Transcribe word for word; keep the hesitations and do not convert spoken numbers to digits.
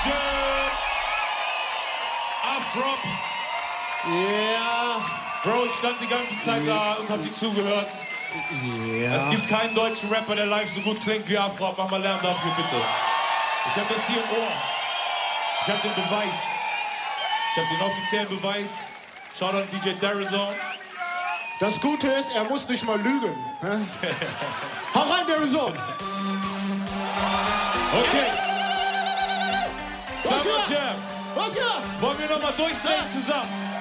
Jam. Afrop. Ja. Bro, ich stand die ganze Zeit da und hab dir zugehört. Ja. Es gibt keinen deutschen Rapper, der live so gut klingt wie Afrop. Mach mal Lärm dafür, bitte. Ich hab das hier im Ohr. Ich hab den Beweis. Ich hab den offiziellen Beweis. Schaut an D J Darizon. Das Gute ist, er muss nicht mal lügen. Hau rein, Darizon. Okay. Was Summer geht? Jam. Was geht? Wollen wir nochmal durchdrehen zusammen?